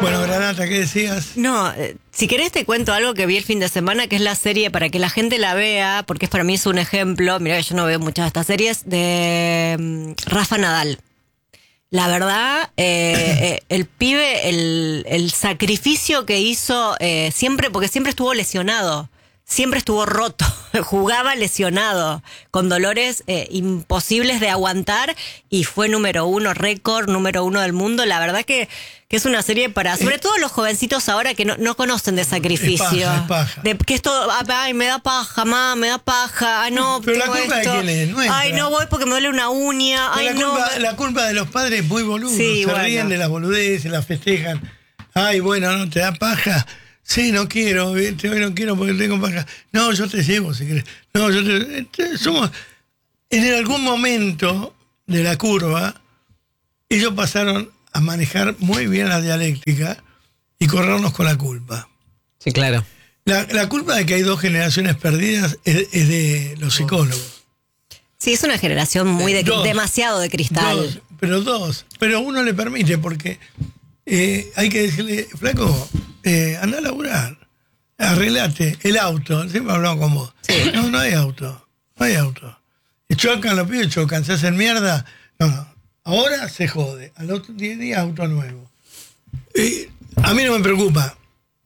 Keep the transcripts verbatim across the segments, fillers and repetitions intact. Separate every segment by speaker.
Speaker 1: Bueno, Granata, ¿qué decías?
Speaker 2: No, eh, si querés te cuento algo que vi el fin de semana, que es la serie para que la gente la vea, porque es para mí es un ejemplo, mirá que yo no veo muchas de estas series, de um, Rafa Nadal. La verdad, eh, eh, el pibe, el, el sacrificio que hizo eh, siempre, porque siempre estuvo lesionado, siempre estuvo roto, jugaba lesionado, con dolores eh, imposibles de aguantar, y fue número uno, récord número uno del mundo. La verdad que, que es una serie para, sobre todo los jovencitos ahora que no, no conocen de sacrificio.
Speaker 1: Es paja, es paja.
Speaker 2: De que esto, ay, me da paja, mamá, me da paja, ay, no,
Speaker 1: pero la
Speaker 2: tengo
Speaker 1: culpa
Speaker 2: esto.
Speaker 1: de quién es, nuestra.
Speaker 2: Ay, no voy porque me duele una uña, ay,
Speaker 1: la,
Speaker 2: no.
Speaker 1: culpa,
Speaker 2: me...
Speaker 1: la culpa de los padres es muy boludo.
Speaker 2: Sí,
Speaker 1: se
Speaker 2: bueno.
Speaker 1: ríen de las boludeces, las festejan. Ay, bueno, no te da paja. Sí, no quiero, ¿viste? Hoy no quiero porque tengo paja. No, yo te llevo si querés. No, yo te, te- somos. En algún momento de la curva, ellos pasaron a manejar muy bien la dialéctica y corrernos con la culpa.
Speaker 3: Sí, claro.
Speaker 1: La, la culpa de que hay dos generaciones perdidas es, es de los psicólogos.
Speaker 2: Sí, es una generación muy de,
Speaker 1: Dos.
Speaker 2: demasiado de cristal.
Speaker 1: Dos, pero dos. Pero uno le permite porque eh, hay que decirle, flaco, eh, anda a laburar, arreglate el auto. Siempre hablamos con vos. No, no hay auto, no hay auto. Y chocan los pibes, chocan, se hacen mierda. No, no. Ahora se jode. Al otro diez días auto nuevo. Eh, a mí no me preocupa,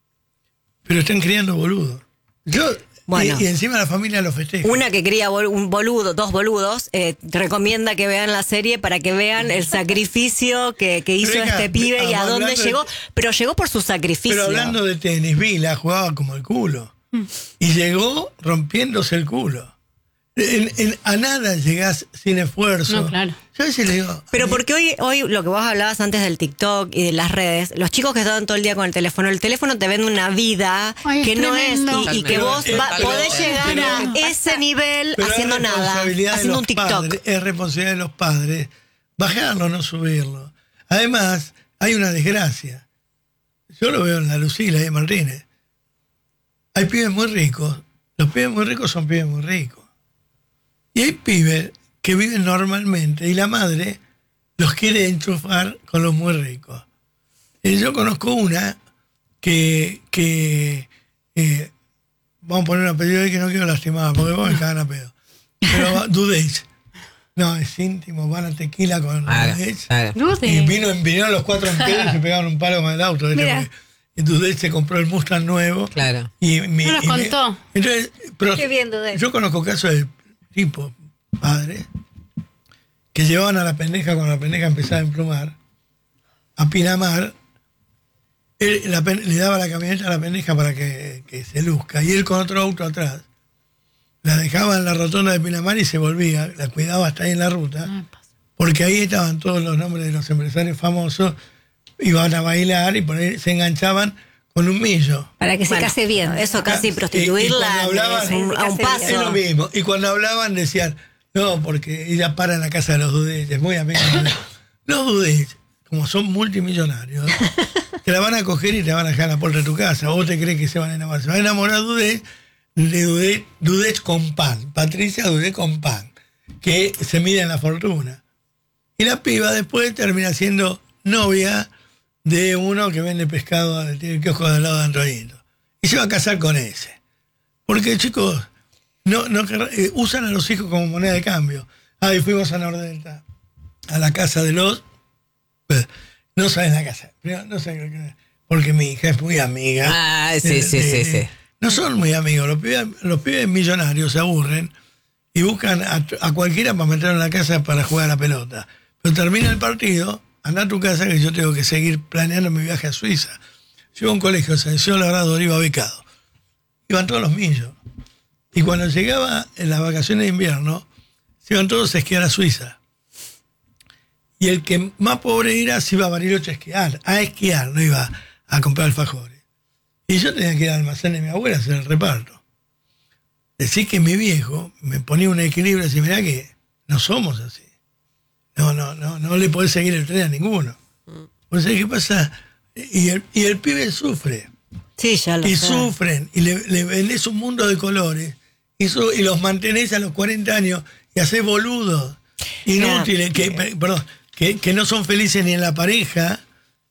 Speaker 1: pero están criando boludos. Yo,
Speaker 2: Bueno.
Speaker 1: y, y encima la familia lo festeja.
Speaker 2: Una que cría bol- un boludo, dos boludos, eh, recomienda que vean la serie para que vean el sacrificio que, que hizo
Speaker 1: Reca,
Speaker 2: este pibe y a
Speaker 1: hablando
Speaker 2: dónde
Speaker 1: de-
Speaker 2: llegó. Pero llegó por su sacrificio.
Speaker 1: Pero hablando de tenis, Vila jugaba como el culo. Y llegó rompiéndose el culo. En, en- a nada llegás sin esfuerzo.
Speaker 4: No, claro.
Speaker 1: Yo a veces le digo.
Speaker 2: Pero
Speaker 1: a mí-
Speaker 2: porque hoy, hoy lo que vos hablabas antes del TikTok y de las redes, los chicos que estaban todo el día con el teléfono, el teléfono te vende una vida
Speaker 4: Ay,
Speaker 2: que
Speaker 4: es
Speaker 2: no es,
Speaker 4: tremendo.
Speaker 2: y, y que
Speaker 1: Pero-
Speaker 2: vos va-
Speaker 1: pero-
Speaker 2: podés llegar
Speaker 1: pero-
Speaker 2: a ese nivel
Speaker 1: pero
Speaker 2: haciendo
Speaker 1: es
Speaker 2: nada,
Speaker 1: responsabilidad de
Speaker 2: haciendo
Speaker 1: los
Speaker 2: un TikTok.
Speaker 1: padres, es responsabilidad de los padres bajarlo, no subirlo. Además, hay una desgracia. Yo lo veo en la Lucila y en Martínez. Hay pibes muy ricos. Los pibes muy ricos son pibes muy ricos. Y hay pibes que viven normalmente y la madre los quiere enchufar con los muy ricos. Y yo conozco una que, que eh, vamos a poner un apellido ahí que no quiero lastimar, porque vos me cagan a pedo. Pero Dudech. No, es íntimo, van a tequila con
Speaker 3: Claro,
Speaker 1: Dudech.
Speaker 3: claro.
Speaker 4: Dude.
Speaker 1: Y vino, vinieron los cuatro enteros y se pegaron un palo con el auto. ¿viste?
Speaker 4: Mira.
Speaker 1: Porque- Y Dudech se compró el Mustang nuevo.
Speaker 3: Claro.
Speaker 1: Y mi-
Speaker 4: No nos
Speaker 1: y me-
Speaker 4: contó.
Speaker 1: entonces, pero
Speaker 2: Qué bien, Dudech.
Speaker 1: yo conozco casos de tipo, padre, que llevaban a la pendeja cuando la pendeja empezaba a emplumar, a Pinamar, él, la pen- le daba la camioneta a la pendeja para que, que se luzca, y él con otro auto atrás, la dejaba en la rotonda de Pinamar y se volvía, la cuidaba hasta ahí en la ruta,
Speaker 4: Ay, pasa.
Speaker 1: porque ahí estaban todos los nombres de los empresarios famosos, iban a bailar y por ahí se enganchaban con un millo.
Speaker 5: Para que se
Speaker 2: Bueno,
Speaker 5: case bien.
Speaker 2: Eso casi
Speaker 1: Y- y
Speaker 2: prostituirla
Speaker 1: cuando hablaban-
Speaker 2: es un- a un
Speaker 5: Es lo
Speaker 1: Es lo
Speaker 2: paso.
Speaker 1: mismo. Y cuando hablaban decían, no, porque ella para en la casa de los Dudech, muy amigos. Los Dudech, como son multimillonarios, te la van a coger y te van a dejar en la puerta de tu casa. ¿Vos te crees que se van a enamorar? Se van a enamorar Dudech, de Dudech, Dudech con pan. Patricia Dudech con pan, que se mide en la fortuna. Y la piba después termina siendo novia de uno que vende pescado, tiene el kiosco del lado de Antonito. Y se va a casar con ese. Porque, chicos, no, no querrá- eh, usan a los hijos como moneda de cambio. Ahí fuimos a Nordelta, a la casa de los... pues, no saben la casa. Primero, no saben, porque mi hija es muy amiga.
Speaker 3: Ah, sí,
Speaker 1: de-
Speaker 3: sí,
Speaker 1: de-
Speaker 3: sí, sí.
Speaker 1: No son muy amigos. Los pibes, los pibes millonarios se aburren y buscan a, a cualquiera para meter en la casa para jugar a la pelota. Pero termina el partido, anda a tu casa que yo tengo que seguir planeando mi viaje a Suiza. Llego a un colegio, Ascensión Labrado, iba becado. Iban todos los millos. Y cuando llegaba en las vacaciones de invierno, se iban todos a esquiar a Suiza. Y el que más pobre era se iba a Bariloche a esquiar, a esquiar, no iba a comprar alfajores. Y yo tenía que ir al almacén de mi abuela a hacer el reparto. Decir que mi viejo me ponía un equilibrio y decía, mirá que no somos así. No, no, no, no le podés seguir el tren a ninguno. O sea, ¿qué pasa? Y el, y el pibe sufre.
Speaker 2: Sí, ya lo
Speaker 1: Y
Speaker 2: sé.
Speaker 1: sufren. Y le, le vendés un mundo de colores. Y, su- y los mantenés a los cuarenta años y hacés boludos. Inútiles, que, pe- perdón, que, que no son felices ni en la pareja,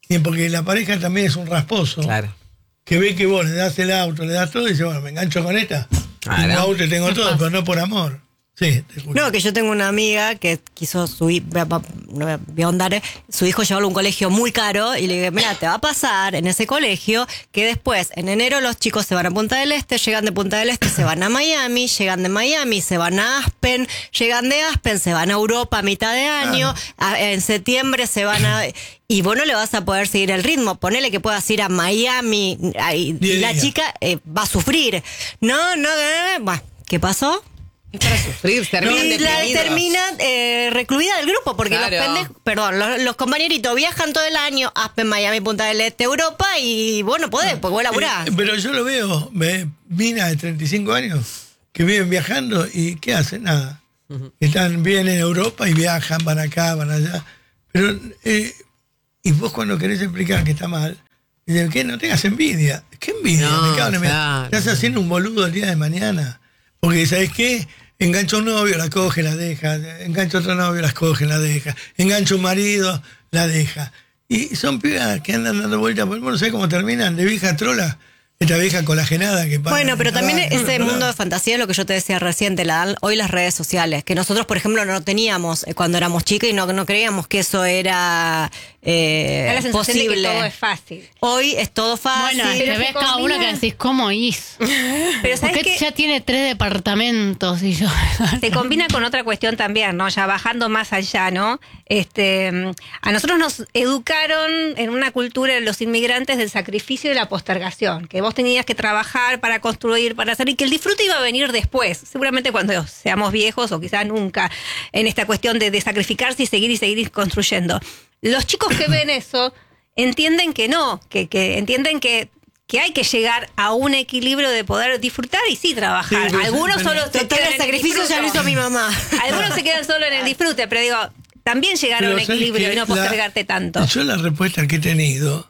Speaker 1: Y porque la pareja también es un rasposo.
Speaker 3: Claro.
Speaker 1: Que ve que vos le das el auto, le das todo y dice, bueno, me engancho con esta.
Speaker 3: Claro.
Speaker 1: Tengo auto y tengo todo, pero no por amor. Sí, te escucho.
Speaker 2: No, que yo tengo una amiga que quiso su hi- no voy a ahondar, eh, su hijo llevarlo a un colegio muy caro y le dije, mira, te va a pasar en ese colegio que después, en enero, los chicos se van a Punta del Este, llegan de Punta del Este, se van a Miami, llegan de Miami, se van a Aspen, llegan de Aspen, se van a Europa a mitad de año, a- en septiembre se van a... Y vos no le vas a poder seguir el ritmo. Ponele que puedas ir a Miami a- y, y
Speaker 1: Diez
Speaker 2: la
Speaker 1: días.
Speaker 2: chica eh, va a sufrir. No, no, no, no. Bueno, ¿qué pasó?
Speaker 3: Es para sufrir, terminan
Speaker 2: Y la
Speaker 3: deprimidos.
Speaker 2: termina eh, recluida del grupo, porque
Speaker 3: Claro.
Speaker 2: los pendejos, perdón, los, los compañeritos viajan todo el año, Aspen, Miami, Punta del Este, Europa, y vos no podés, porque vos laburás.
Speaker 1: Eh, pero yo lo veo, ve, minas de treinta y cinco años que viven viajando y ¿qué hacen? Nada. Están bien en Europa y viajan, van acá, van allá. Pero, eh, y vos cuando querés explicar que está mal, dicen, ¿qué? No tengas envidia. ¿Qué envidia?
Speaker 3: No,
Speaker 1: Me cago en la mierda.
Speaker 3: claro.
Speaker 1: Estás haciendo un boludo el día de mañana. Porque, ¿sabes qué? Engancha un novio, la coge, la deja. Engancha otro novio, las coge, la deja. Engancha un marido, la deja. Y son pibas que andan dando vueltas por el mundo. ¿Sabes cómo terminan? De vieja trola. Esta vieja colagenada que para.
Speaker 2: Bueno, pero también
Speaker 1: trabaja,
Speaker 2: ese
Speaker 1: no,
Speaker 2: mundo
Speaker 1: no.
Speaker 2: de fantasía es lo que yo te decía recién, te la dan hoy las redes sociales, que nosotros, por ejemplo, no teníamos eh, cuando éramos chicas y no, no creíamos que eso era eh,
Speaker 4: Da la sensación de que
Speaker 2: posible.
Speaker 4: todo es fácil.
Speaker 2: Hoy es todo fácil.
Speaker 5: Bueno, es que
Speaker 4: Pero
Speaker 5: ves
Speaker 4: se
Speaker 5: cada uno que
Speaker 4: combina-
Speaker 5: decís, ¿cómo hizo?
Speaker 4: Pero ¿sabes
Speaker 5: Porque
Speaker 4: qué?
Speaker 5: ya tiene tres departamentos y yo...
Speaker 4: Se combina con otra cuestión también, ¿no? Ya bajando más allá, ¿no? Este, a nosotros nos educaron en una cultura de los inmigrantes del sacrificio y de la postergación, que vos tenías que trabajar para construir, para hacer, y que el disfrute iba a venir después, seguramente cuando seamos viejos o quizás nunca, en esta cuestión de, de sacrificarse y seguir y seguir construyendo. Los chicos que ven eso entienden que no, que, que entienden que que hay que llegar a un equilibrio de poder disfrutar y sí trabajar.
Speaker 1: Sí, pero-
Speaker 4: Algunos
Speaker 1: pero-
Speaker 4: solo se
Speaker 2: Total,
Speaker 4: quedan
Speaker 2: el
Speaker 4: en el
Speaker 2: sacrificio ya lo
Speaker 4: disfrute.
Speaker 2: hizo mi mamá.
Speaker 4: Algunos se quedan solo en el disfrute, pero digo, también llegar a
Speaker 1: Pero
Speaker 4: un
Speaker 1: ¿sabes
Speaker 4: equilibrio
Speaker 1: qué?
Speaker 4: y no
Speaker 1: La-
Speaker 4: postergarte tanto.
Speaker 1: Yo las respuestas que he tenido,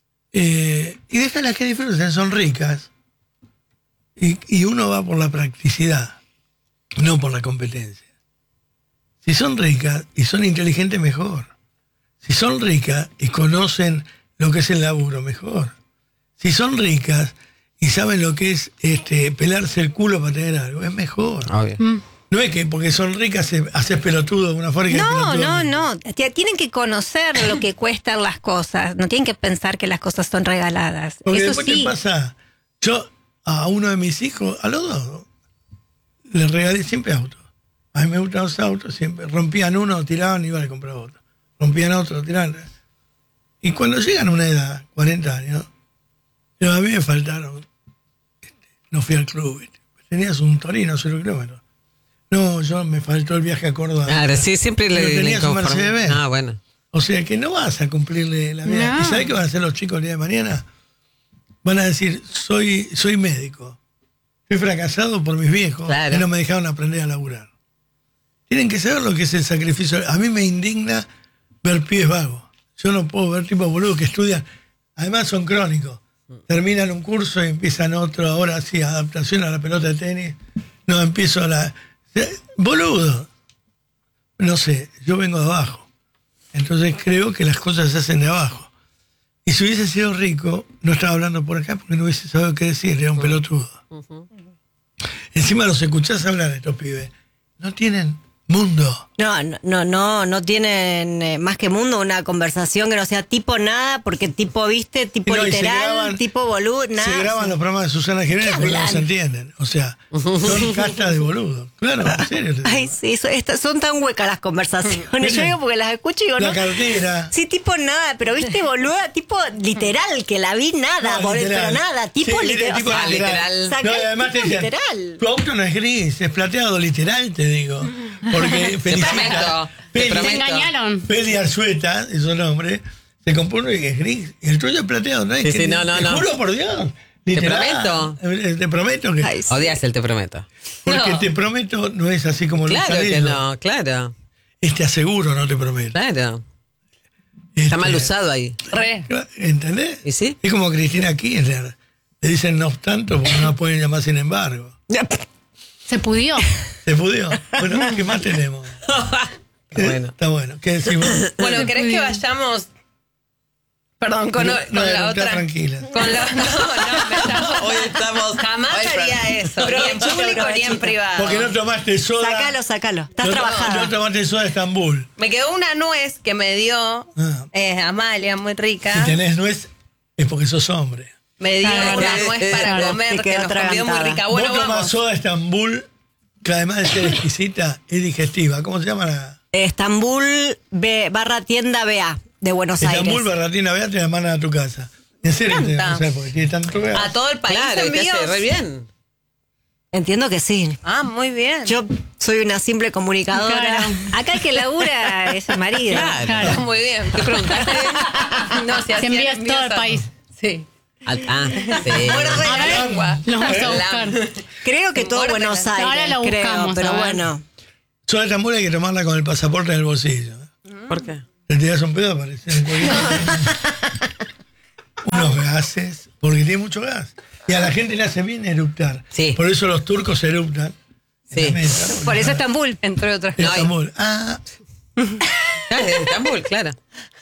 Speaker 1: eh, y déjalas que disfruten, son ricas. Y, y uno va por la practicidad, no por la competencia. Si son ricas y son inteligentes, mejor. Si son ricas y conocen lo que es el laburo, mejor. Si son ricas y saben lo que es este pelarse el culo para tener algo, es mejor.
Speaker 3: Obvio.
Speaker 1: No es que porque son ricas se- haces pelotudo de una forma que
Speaker 4: No,
Speaker 1: pelotudo.
Speaker 4: no, no. T- Tienen que conocer lo que cuestan las cosas. No tienen que pensar que las cosas son regaladas.
Speaker 1: Porque
Speaker 4: Eso
Speaker 1: después
Speaker 4: sí.
Speaker 1: te pasa, yo a uno de mis hijos, a los dos, les regalé siempre autos. A mí me gustan los autos, siempre. Rompían uno, tiraban y iban a comprar otro. Rompían otro, tiraban. Y cuando llegan a una edad, cuarenta años, yo, a mí me faltaron. este, no fui al club. este, Tenías un Torino, cero kilómetros. No, yo me faltó el viaje a Córdoba.
Speaker 3: Claro, sí, siempre le
Speaker 1: Pero tenías un
Speaker 3: conform-
Speaker 1: Mercedes-Benz.
Speaker 3: Ah, bueno.
Speaker 1: O sea que no vas a cumplirle la vida.
Speaker 5: No.
Speaker 1: ¿Y sabés qué van a hacer los chicos el día de mañana? Van a decir, soy, soy médico. Fui fracasado por mis viejos
Speaker 3: Claro.
Speaker 1: que no me dejaron aprender a laburar. Tienen que saber lo que es el sacrificio. A mí me indigna ver pies vagos. Yo no puedo ver tipos boludos que estudian. Además son crónicos. Terminan un curso y empiezan otro. Ahora sí, adaptación a la pelota de tenis. No, empiezo a la... Boludo. No sé, yo vengo de abajo. Entonces creo que las cosas se hacen de abajo. Y si hubiese sido rico, no estaba hablando por acá porque no hubiese sabido qué decir, era un pelotudo. Encima los escuchás hablar a estos pibes. No tienen mundo.
Speaker 2: No, no, no, no, no tienen eh, más que mundo una conversación que no sea tipo nada, porque tipo viste, tipo
Speaker 1: Y no, y se
Speaker 2: literal,
Speaker 1: graban-
Speaker 2: tipo boludo, nada.
Speaker 1: Se graban los programas de Susana Jiménez porque no
Speaker 2: hablan?
Speaker 1: se entienden. O sea, son castas de boludo. Claro, en serio. te digo.
Speaker 2: Ay, sí, so- esta- son tan huecas las conversaciones. Yo digo porque las escucho y digo,
Speaker 1: La
Speaker 2: no.
Speaker 1: cartera.
Speaker 2: Sí, tipo nada, pero viste, boluda, tipo literal, que la vi nada,
Speaker 1: No,
Speaker 2: boludo,
Speaker 1: literal.
Speaker 2: pero nada, tipo
Speaker 1: Sí,
Speaker 2: literal.
Speaker 1: tipo
Speaker 2: o sea,
Speaker 3: literal.
Speaker 2: saca-
Speaker 1: No, y además te
Speaker 2: tipo
Speaker 1: dicen,
Speaker 2: literal.
Speaker 1: tu auto no es gris, es plateado, literal, te digo. Porque
Speaker 3: Te
Speaker 1: felicita.
Speaker 3: prometo, te
Speaker 1: Feli-
Speaker 5: Te
Speaker 3: prometo.
Speaker 5: engañaron.
Speaker 1: Feli Arzueta, es su nombre, se compró uno que es gris. Y el tuyo es plateado, ¿no? Es
Speaker 3: Sí,
Speaker 1: que-
Speaker 3: sí, no, no,
Speaker 1: te
Speaker 3: no.
Speaker 1: juro por Dios. Literal.
Speaker 3: prometo.
Speaker 1: Eh, Te prometo que.
Speaker 2: Ay, sí.
Speaker 3: Odias el te prometo.
Speaker 1: Porque
Speaker 4: No.
Speaker 1: te prometo no es así como lo
Speaker 3: Claro
Speaker 1: está
Speaker 3: que
Speaker 1: viendo.
Speaker 3: no, claro.
Speaker 1: Es te aseguro, no te prometo.
Speaker 3: Claro.
Speaker 1: Este,
Speaker 3: Está mal usado ahí.
Speaker 4: Re.
Speaker 1: ¿Entendés?
Speaker 3: ¿Y sí?
Speaker 1: Es como Cristina Kirchner. Le dicen no obstante porque no la pueden llamar sin embargo.
Speaker 5: Se pudió.
Speaker 1: Se pudió. Bueno, ¿qué más tenemos? ¿Qué-
Speaker 3: Bueno.
Speaker 1: Está bueno. ¿Qué decimos?
Speaker 3: Bueno,
Speaker 5: Se
Speaker 3: ¿querés
Speaker 5: pudió.
Speaker 3: que vayamos
Speaker 6: Perdón, con,
Speaker 1: No,
Speaker 6: con
Speaker 1: no,
Speaker 6: la
Speaker 1: no,
Speaker 6: otra.
Speaker 1: tranquila.
Speaker 6: Con la, no, no, me estamos,
Speaker 3: Hoy estamos.
Speaker 6: jamás
Speaker 3: hoy
Speaker 6: haría eso, ni en
Speaker 2: Provechito,
Speaker 6: público ni en
Speaker 2: provechito.
Speaker 6: privado.
Speaker 1: Porque no tomaste soda.
Speaker 2: Sacalo, sacalo. Estás
Speaker 1: no,
Speaker 2: trabajada.
Speaker 1: No tomaste soda de Estambul.
Speaker 6: Me quedó una nuez que me dio
Speaker 1: Ah.
Speaker 6: eh, Amalia, muy rica.
Speaker 1: Si tenés nuez, es porque sos hombre.
Speaker 6: Me dio
Speaker 5: Claro,
Speaker 6: una
Speaker 3: verdad.
Speaker 6: nuez para
Speaker 5: Claro,
Speaker 6: comer
Speaker 2: te
Speaker 6: que
Speaker 2: quedó
Speaker 6: nos comió muy
Speaker 2: atragantada.
Speaker 6: rica. Bueno,
Speaker 1: Vos tomás
Speaker 6: vamos.
Speaker 1: soda de Estambul, que además de ser exquisita, es digestiva. ¿Cómo se llama la?
Speaker 2: Estambul B, barra tienda B A de Buenos
Speaker 1: Estambul,
Speaker 2: Aires.
Speaker 1: Barratina, vea, te la mandan a tu casa. En serio, te,
Speaker 6: encanta.
Speaker 1: no sé, porque tiene tanto gas.
Speaker 6: A todo el país
Speaker 3: Claro, y te
Speaker 6: envíos.
Speaker 3: hace re bien.
Speaker 2: Entiendo que sí.
Speaker 6: Ah, muy bien.
Speaker 2: Yo soy una simple comunicadora.
Speaker 5: Claro.
Speaker 4: Acá el que labura es el marido.
Speaker 3: Claro.
Speaker 5: Claro.
Speaker 6: Muy bien. ¿Qué preguntaste? No, si
Speaker 5: Te
Speaker 6: hacían
Speaker 5: envías
Speaker 6: envíos
Speaker 5: todo el
Speaker 6: a-
Speaker 5: país.
Speaker 6: Sí.
Speaker 3: Al- Ah, sí.
Speaker 6: Muerde
Speaker 5: A
Speaker 6: la
Speaker 5: ver,
Speaker 6: lengua.
Speaker 5: Lo vamos a
Speaker 6: La-
Speaker 5: buscar.
Speaker 2: Creo que todo
Speaker 6: Muerde
Speaker 2: Buenos
Speaker 6: la-
Speaker 2: Aires.
Speaker 5: Ahora lo
Speaker 2: creo,
Speaker 5: buscamos,
Speaker 2: pero
Speaker 5: a ver.
Speaker 2: bueno.
Speaker 1: Soda de Estambul hay que tomarla con el pasaporte en el bolsillo. ¿eh?
Speaker 3: ¿Por qué?
Speaker 1: Te tiras un pedo, aparece en cualquier unos gases, porque tiene mucho gas. Y a la gente le hace bien eruptar.
Speaker 3: Sí.
Speaker 1: Por eso los turcos eruptan. en
Speaker 3: Sí.
Speaker 1: la mesa, porque
Speaker 4: Por eso
Speaker 1: no-
Speaker 4: Estambul, entre otras
Speaker 1: en
Speaker 3: No, hay-
Speaker 1: Estambul. Ah,
Speaker 3: Ah, de Estambul, claro.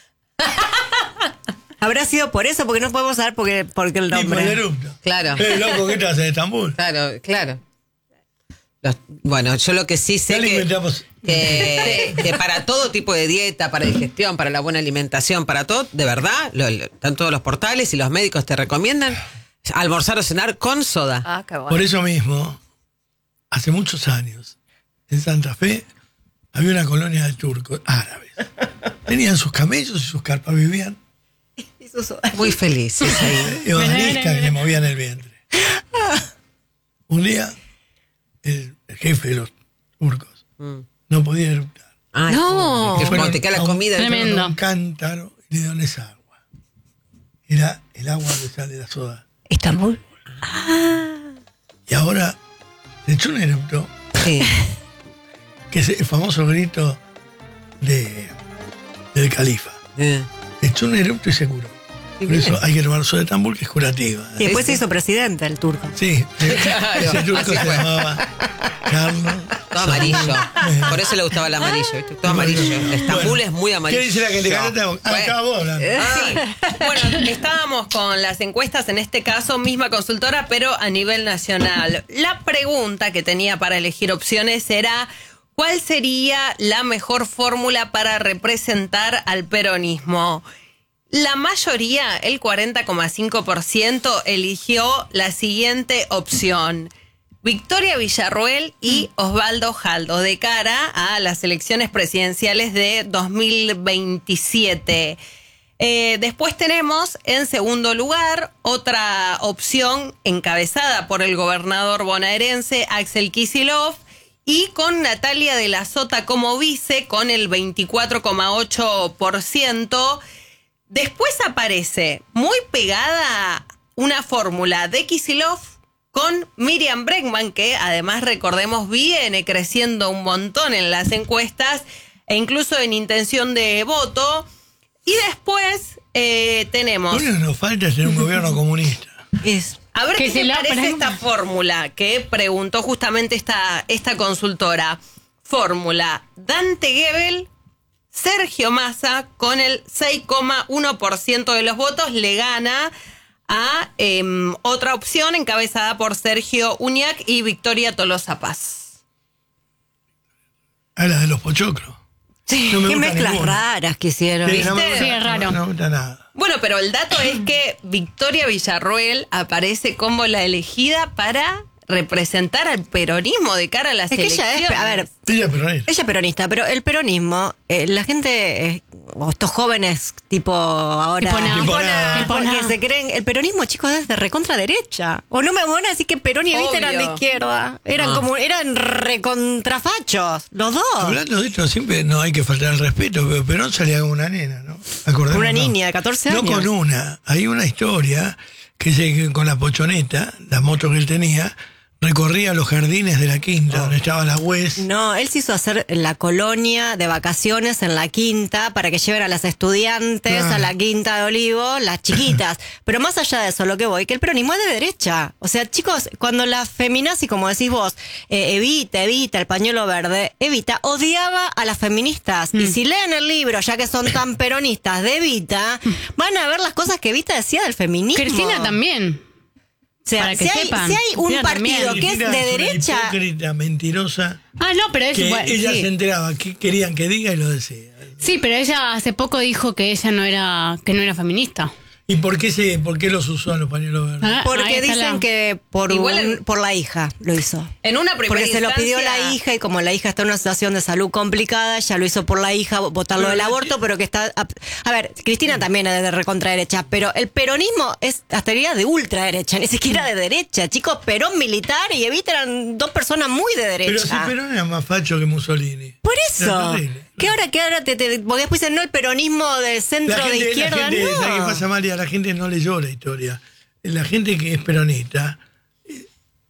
Speaker 2: Habrá sido por eso, porque no podemos saber porque, porque el
Speaker 1: tipo el
Speaker 2: nombre.
Speaker 1: erupto.
Speaker 3: Claro.
Speaker 1: Eh, loco, ¿qué te hace en Estambul?
Speaker 3: Claro, claro. Los- bueno, yo lo que sí sé
Speaker 1: Ya le
Speaker 3: que,
Speaker 1: inventamos.
Speaker 3: que, que para todo tipo de dieta, para digestión, para la buena alimentación, para todo, de verdad, lo, lo- están todos los portales y los médicos te recomiendan almorzar o cenar con soda.
Speaker 6: Ah, qué bueno.
Speaker 1: Por eso mismo, hace muchos años, en Santa Fe, había una colonia de turcos árabes. Tenían sus camellos y sus carpas, vivían
Speaker 3: Muy felices ahí.
Speaker 1: y odaliscas que le movían el vientre. Un día, el, el jefe de los turcos
Speaker 3: Mm.
Speaker 1: no podía eruptar.
Speaker 3: Ay,
Speaker 4: No.
Speaker 3: que cuando te queda la
Speaker 1: a un-
Speaker 3: comida.
Speaker 5: Tremendo.
Speaker 1: fueron a un cántaro y le dieron esa agua. Era el agua que sale de la soda.
Speaker 4: Estambul.
Speaker 1: Y ahora se echó un erupto,
Speaker 3: Sí.
Speaker 1: que es el famoso grito de, del califa.
Speaker 3: Eh.
Speaker 1: Echó un erupto y se curó. Por eso hay que tomar soda de Estambul, que es curativa.
Speaker 2: Y después
Speaker 3: Sí,
Speaker 2: se
Speaker 3: sí.
Speaker 2: hizo presidente el turco.
Speaker 1: Sí,
Speaker 3: Claro,
Speaker 1: ese turco
Speaker 3: así
Speaker 1: se
Speaker 3: fue.
Speaker 1: llamaba Carlos.
Speaker 3: Todo amarillo. Por eso le gustaba el amarillo, ¿viste? Todo amarillo. Estambul
Speaker 1: Bueno,
Speaker 3: es muy amarillo.
Speaker 1: ¿Qué dice la gente? Cállate la boca. Ah,
Speaker 3: Bueno.
Speaker 1: estaba vos hablando.
Speaker 6: Sí. Bueno, estábamos con las encuestas, en este caso, misma consultora, pero a nivel nacional. La pregunta que tenía para elegir opciones era: ¿cuál sería la mejor fórmula para representar al peronismo? La mayoría, el cuarenta coma cinco por ciento, eligió la siguiente opción: Victoria Villarruel y Osvaldo Jaldo, de cara a las elecciones presidenciales de dos mil veintisiete. Eh, después tenemos, en segundo lugar, otra opción encabezada por el gobernador bonaerense Axel Kicillof, y con Natalia de la Sota como vice, con el veinticuatro coma ocho por ciento. Después aparece muy pegada una fórmula de Kicillof con Miriam Bregman, que además, recordemos, viene creciendo un montón en las encuestas e incluso en intención de voto. Y después eh,
Speaker 1: Lo
Speaker 6: tenemos...
Speaker 1: único que nos falta es tener un gobierno comunista.
Speaker 2: Es,
Speaker 6: A ver
Speaker 5: Que
Speaker 6: qué
Speaker 5: se
Speaker 6: te
Speaker 5: la
Speaker 6: parece
Speaker 5: pregunta.
Speaker 6: esta fórmula que preguntó justamente esta, esta consultora. Fórmula: Dante Gebel, Sergio Massa, con el seis coma uno por ciento de los votos, le gana a eh, otra opción encabezada por Sergio Uñac y Victoria Tolosa Paz.
Speaker 1: A la de los pochoclos. No me
Speaker 2: qué
Speaker 1: gusta
Speaker 2: mezclas
Speaker 1: ninguna.
Speaker 2: raras que hicieron.
Speaker 1: Sí, no me
Speaker 6: ¿Viste?
Speaker 1: gusta,
Speaker 5: Sí, es raro.
Speaker 1: No, no me gusta nada.
Speaker 6: Bueno, pero el dato es que Victoria Villarruel aparece como la elegida para representar al peronismo de cara a las
Speaker 2: Es que
Speaker 6: elecciones.
Speaker 2: ella es, a ver,
Speaker 1: Ella, pero
Speaker 2: ella es peronista, pero el peronismo, eh, la gente, eh, o estos jóvenes tipo ahora,
Speaker 5: Tipo nada.
Speaker 1: Tipo nada.
Speaker 5: Tipo
Speaker 2: porque
Speaker 5: nada.
Speaker 2: se creen, el peronismo, chicos, es de recontra derecha. O no me van a decir que Perón y Evita eran de
Speaker 6: Obvio.
Speaker 2: izquierda. Eran
Speaker 3: No.
Speaker 2: como, eran recontrafachos, los dos.
Speaker 1: hablando de esto, siempre no hay que faltar el respeto, pero Perón salía con una nena, ¿no? Acordémonos.
Speaker 2: Una niña de catorce años.
Speaker 1: No con una. Hay una historia que dice que con la pochoneta, la moto que él tenía, recorría los jardines de la quinta, donde estaba la U E S.
Speaker 2: No, él se hizo hacer la colonia de vacaciones en la quinta para que lleven a las estudiantes
Speaker 1: Claro.
Speaker 2: a la quinta de Olivos, las chiquitas. Pero más allá de eso, lo que voy, que el peronismo es de derecha. O sea, chicos, cuando la feminazi, como decís vos, eh, Evita, Evita, el pañuelo verde, Evita odiaba a las feministas. Y si leen el libro, ya que son tan peronistas de Evita, van a ver las cosas que Evita decía del feminismo.
Speaker 5: Cristina también.
Speaker 2: O sea,
Speaker 5: para que
Speaker 2: si hay,
Speaker 5: sepan.
Speaker 2: si hay un
Speaker 5: Cristina
Speaker 2: partido
Speaker 5: también.
Speaker 2: que es
Speaker 1: Cristina
Speaker 2: de
Speaker 1: una
Speaker 2: derecha...
Speaker 1: hipócrita, mentirosa,
Speaker 5: Ah, no, pero es
Speaker 1: que
Speaker 5: bueno,
Speaker 1: ella
Speaker 5: sí.
Speaker 1: se enteraba qué querían que diga y lo decía.
Speaker 5: Sí, pero ella hace poco dijo que ella no era, que no era feminista.
Speaker 1: ¿Y por qué, se, por qué los usó a los pañuelos verdes?
Speaker 5: Ah, ahí
Speaker 2: Porque
Speaker 5: está
Speaker 2: dicen
Speaker 5: la-
Speaker 2: que por,
Speaker 6: Igual
Speaker 2: un-
Speaker 6: en-
Speaker 2: por la hija lo hizo.
Speaker 6: En una primera
Speaker 2: Porque se lo pidió
Speaker 6: instancia-
Speaker 2: la hija y como la hija está en una situación de salud complicada, ya lo hizo por la hija, votar lo
Speaker 1: Pero
Speaker 2: del
Speaker 1: la
Speaker 2: aborto,
Speaker 1: chi-
Speaker 2: pero que está... A, a ver, Cristina también es de recontraderecha, pero el peronismo es hasta diría de ultraderecha, ni siquiera de derecha. Chicos, Perón militar y Evita eran dos personas muy de derecha.
Speaker 1: Pero si Perón era más facho que Mussolini.
Speaker 2: Por
Speaker 1: Era
Speaker 2: eso.
Speaker 1: terrible.
Speaker 2: ¿Qué ahora, qué ahora te, te, porque después dicen, no, el peronismo del centro
Speaker 1: La gente,
Speaker 2: de izquierda,
Speaker 1: la gente,
Speaker 2: no.
Speaker 1: ¿sabes qué pasa, María? La gente no leyó la historia. La gente que es peronista, eh,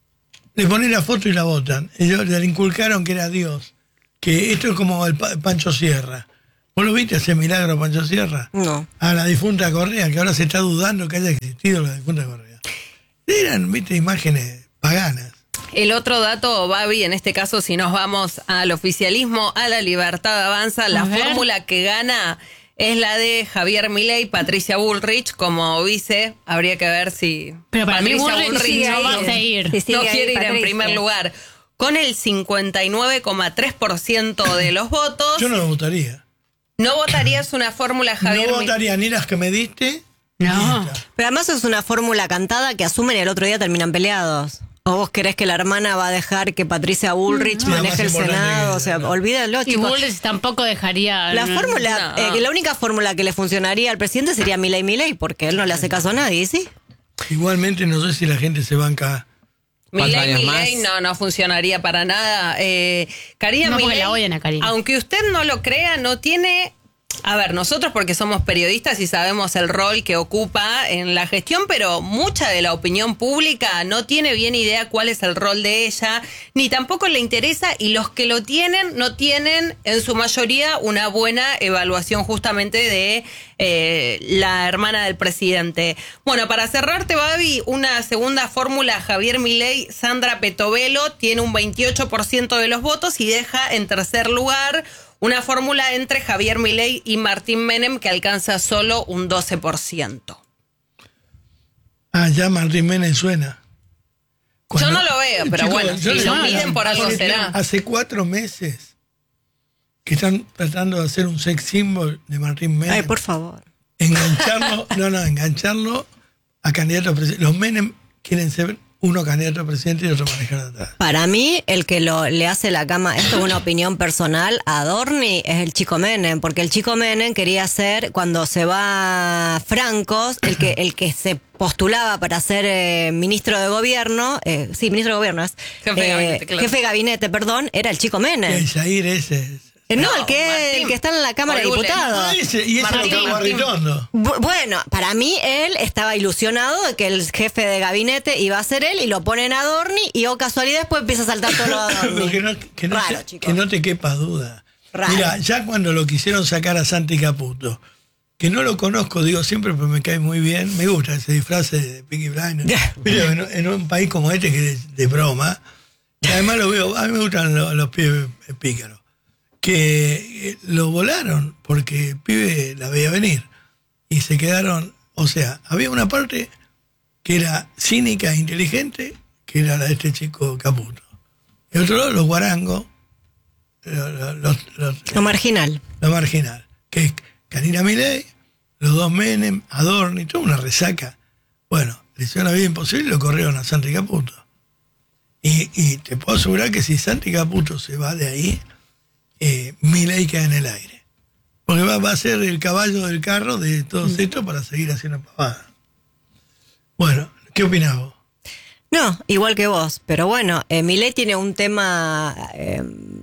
Speaker 1: le ponen la foto y la votan. Ellos le inculcaron que era Dios. Que esto es como el Pa- Pancho Sierra. ¿Vos lo viste ese milagro, Pancho Sierra?
Speaker 2: No.
Speaker 1: A la difunta Correa, que ahora se está dudando que haya existido la difunta Correa. Eran, viste, imágenes paganas.
Speaker 6: El otro dato, Babi, en este caso, si nos vamos al oficialismo, a la Libertad Avanza, la
Speaker 5: A ver.
Speaker 6: fórmula que gana es la de Javier Milei, Patricia Bullrich como vice. Habría que ver si
Speaker 5: Pero para mí
Speaker 6: Patricia
Speaker 5: Bullrich
Speaker 4: sigue
Speaker 5: no
Speaker 4: ahí.
Speaker 5: va a seguir.
Speaker 4: Sí, sigue
Speaker 6: no
Speaker 4: ahí,
Speaker 6: quiere ir en
Speaker 4: Patricia.
Speaker 6: primer lugar. Con el cincuenta y nueve coma tres por ciento de los votos,
Speaker 1: Yo no lo votaría.
Speaker 6: no votarías una fórmula Javier
Speaker 1: No
Speaker 6: Milei.
Speaker 1: votaría ni las que me diste.
Speaker 5: No.
Speaker 1: ni esta.
Speaker 2: Pero además es una fórmula cantada que asumen y el otro día terminan peleados. ¿O vos querés que la hermana va a dejar que Patricia Bullrich
Speaker 1: No.
Speaker 2: maneje el
Speaker 1: Más importante
Speaker 2: Senado?
Speaker 1: que-
Speaker 2: O sea,
Speaker 1: no.
Speaker 2: olvídalo,
Speaker 5: Y
Speaker 2: chicos.
Speaker 5: Bullrich tampoco dejaría...
Speaker 2: La
Speaker 5: no.
Speaker 2: fórmula,
Speaker 6: No.
Speaker 2: eh, la única fórmula que le funcionaría al presidente sería Milei Milei, porque él no le hace caso a nadie, ¿sí?
Speaker 1: Igualmente no sé si la gente se banca.
Speaker 6: Milei,
Speaker 3: Cuatro años
Speaker 6: Milei,
Speaker 3: más.
Speaker 6: no, no funcionaría para nada. Eh, Karina
Speaker 5: No, porque
Speaker 6: Milei,
Speaker 5: la odian a Karina.
Speaker 6: aunque usted no lo crea, no tiene... A ver, nosotros porque somos periodistas y sabemos el rol que ocupa en la gestión, pero mucha de la opinión pública no tiene bien idea cuál es el rol de ella, ni tampoco le interesa, y los que lo tienen no tienen en su mayoría una buena evaluación justamente de eh, la hermana del presidente. Bueno, para cerrarte, Babi, una segunda fórmula, Javier Milei, Sandra Petovelo, tiene un veintiocho por ciento de los votos y deja en tercer lugar una fórmula entre Javier Milei y Martín Menem que alcanza solo un doce por ciento.
Speaker 1: Ah, ya Martín Menem suena.
Speaker 6: Yo no lo veo, pero bueno,
Speaker 1: yo
Speaker 6: si
Speaker 1: le-
Speaker 6: lo miden por algo
Speaker 1: hace-
Speaker 6: será.
Speaker 1: Hace cuatro meses que están tratando de hacer un sex symbol de Martín Menem.
Speaker 2: Ay, por favor.
Speaker 1: Engancharlo, no, no, engancharlo a candidato a presidente. Los Menem quieren ser uno candidato a presidente y otro manejar atrás.
Speaker 2: Para mí, el que lo, le hace la cama, esto es una opinión personal, a Adorni es el chico Menem, porque el chico Menem quería ser, cuando se va Francos, el que, el que se postulaba para ser eh, ministro de gobierno, eh, sí, ministro de gobierno es,
Speaker 6: Jefe de gabinete, claro.
Speaker 2: jefe de gabinete, perdón, era el chico
Speaker 1: Y
Speaker 2: Menem.
Speaker 1: el Jair ese.
Speaker 2: Eh, no,
Speaker 6: No,
Speaker 2: el que,
Speaker 6: Martín.
Speaker 2: el que está en la Cámara de
Speaker 6: Olule.
Speaker 2: Diputados.
Speaker 1: Ah, ese, y ese
Speaker 6: Martín,
Speaker 1: lo
Speaker 6: Martín.
Speaker 1: Guarritondo.
Speaker 2: Bu- Bueno, para mí él estaba ilusionado de que el jefe de gabinete iba a ser él y lo ponen a Adorni y oh casualidad después empieza a saltar todo lo de Adorni.
Speaker 1: que, no, que, no
Speaker 2: Raro,
Speaker 1: te,
Speaker 2: chicos.
Speaker 1: que no te quepa duda.
Speaker 2: Raro.
Speaker 1: Mira, ya cuando lo quisieron sacar a Santi Caputo, que no lo conozco, digo siempre, pero me cae muy bien, me gusta ese disfraz de Peaky Blinders. Pero en, en un país como este que es de broma, y además lo veo, a mí me gustan los, los pibes pícaros, que eh, lo volaron porque el pibe la veía venir y se quedaron, o sea, había una parte que era cínica e inteligente, que era la de este chico Caputo. Y otro lado, los guarangos, los, los, los- los-
Speaker 2: Lo marginal.
Speaker 1: lo marginal, que es Karina Milei, los dos Menem, Adorni, toda una resaca. Bueno, le hicieron la vida imposible y lo corrieron a Santi Caputo. Y, y te puedo asegurar que si Santi Caputo se va de ahí, eh, Milei queda en el aire. Porque va, va a ser el caballo del carro de todos estos para seguir haciendo pavadas. Bueno, ¿qué opinás vos?
Speaker 2: No, igual que vos. Pero bueno, eh, Milei tiene un tema, eh,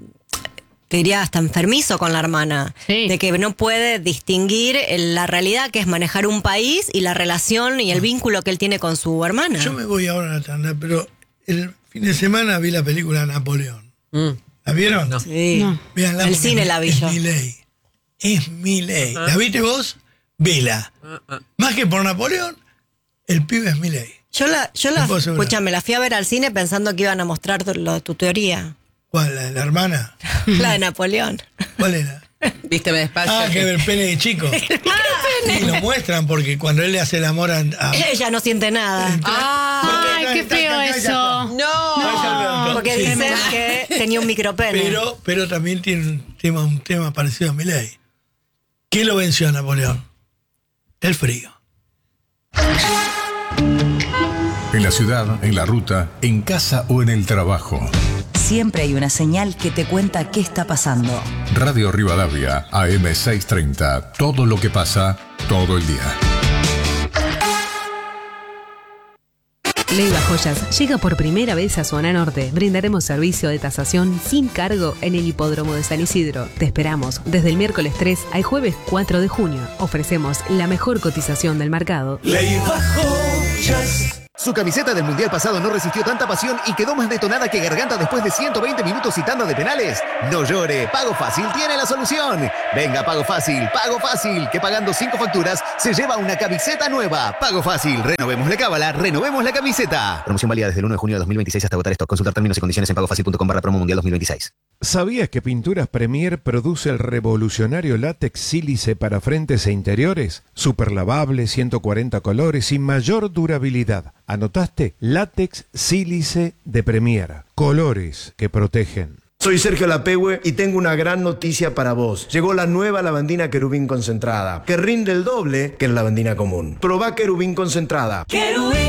Speaker 2: te diría hasta enfermizo con la hermana.
Speaker 5: Sí.
Speaker 2: De que no puede distinguir eh, la realidad que es manejar un país y la relación y el vínculo que él tiene con su hermana.
Speaker 1: Yo me voy ahora a la tanda, pero el fin de semana vi la película Napoleón.
Speaker 3: Mm.
Speaker 1: ¿La vieron?
Speaker 3: No.
Speaker 2: Sí.
Speaker 5: No.
Speaker 1: Véanla
Speaker 2: El
Speaker 1: porque
Speaker 2: cine
Speaker 1: es-
Speaker 2: la vi
Speaker 1: es
Speaker 2: yo.
Speaker 1: mi ley. Es mi ley. ¿La viste vos? Vela. Más que por Napoleón, el pibe es mi ley.
Speaker 2: Yo la, yo la,
Speaker 1: Te puedo asegurar.
Speaker 2: escúchame, la fui a ver al cine pensando que iban a mostrar tu, lo- tu teoría.
Speaker 1: ¿Cuál? ¿La, la hermana?
Speaker 2: La de Napoleón.
Speaker 1: ¿Cuál era?
Speaker 3: Vísteme despacio.
Speaker 1: Ah, que el pene de chico. Y lo muestran porque cuando él le hace el amor a. a-
Speaker 2: Ella no siente nada.
Speaker 3: Ah,
Speaker 5: Ay, qué feo eso.
Speaker 3: no.
Speaker 2: Porque
Speaker 1: Sí.
Speaker 2: dicen que tenía un micropene.
Speaker 1: Pero, pero también tiene un tema, un tema parecido a Milei. ¿Qué lo venció a Napoleón? El frío.
Speaker 7: En la ciudad, en la ruta, en casa o en el trabajo.
Speaker 8: Siempre hay una señal que te cuenta qué está pasando.
Speaker 7: Radio Rivadavia, A M seiscientos treinta. Todo lo que pasa, todo el día.
Speaker 9: Leiva Joyas llega por primera vez a Zona Norte. Brindaremos servicio de tasación sin cargo en el hipódromo de San Isidro. Te esperamos desde el miércoles tres al jueves cuatro de junio. Ofrecemos la mejor cotización del mercado.
Speaker 10: Su camiseta del Mundial pasado no resistió tanta pasión y quedó más detonada que garganta después de ciento veinte minutos y tanda de penales. No llore, Pago Fácil tiene la solución. Venga, Pago Fácil, Pago Fácil, que pagando cinco facturas se lleva una camiseta nueva. Pago Fácil, renovemos la cábala, renovemos la camiseta. Promoción válida desde el uno de junio de dos mil veintiséis hasta agotar stock. Consultar términos y condiciones en pagofacil.com barra promo mundial dos mil veintiséis.
Speaker 11: ¿Sabías que Pinturas Premier produce el revolucionario látex sílice para frentes e interiores? Super lavable, ciento cuarenta colores y mayor durabilidad. ¿Anotaste? Látex sílice de Premier. Colores que protegen.
Speaker 12: Soy Sergio Lapehue y tengo una gran noticia para vos. Llegó la nueva lavandina Querubín concentrada, que rinde el doble que la lavandina común. Probá Querubín concentrada.